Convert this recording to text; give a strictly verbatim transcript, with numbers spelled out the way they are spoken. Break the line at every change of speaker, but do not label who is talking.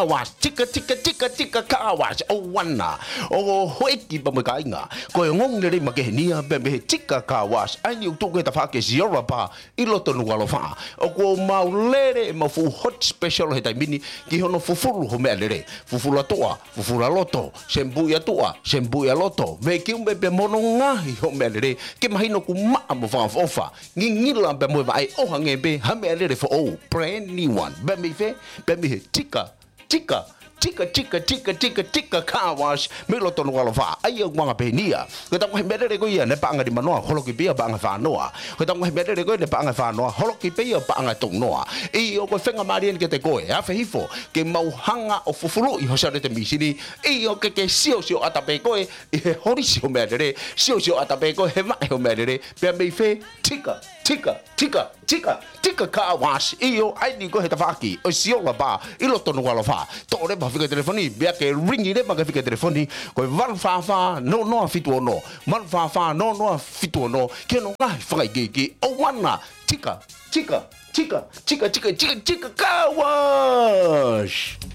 wash tika tika tika tika car wash o wana o hoiki ba me kainga ko ngong le ma ke nia be be tika car wash ai ni tu ke ta fa ke zero pa i lo tonu walo fa o ko maulere ma fu hot special he tai mini ki hono fu fu ho me le fu fu la toa fu fu la loto sembu ya toa sembu ya loto me ki be be mono nga ho me le ke mai no ku ma mo fa fa ngi ngi la be mo vai o hange be ha me le for oh brand new one be me fe be me tika tika tika tika tika tika tika car wash me lo tonu walo fa ai o nga be nia ko ta ko me le ko ia ne pa nga di manoa holo ki bia ba nga fa noa ko ta ko me le ko ne pa nga fa noa holo ki bia pa nga tong noa i o ko fenga marien ke te ko e a fe hifo ke mau hanga o fufulu i hosa te misini i o ke ke sio sio atape ko e hori sio me le sio sio atape ko he ma ho me le be me fe tika tika tika tika tika car wash io ai ni ko he tafaki o sio la ba i lo tonu walo fa to le ba fika telefoni be ke ring ile ba ke fika telefoni ko van fa fa no no fitu no man fa fa no no fitu no ke no ngai fa ge ge o wana tika tika tika tika tika tika tika car wash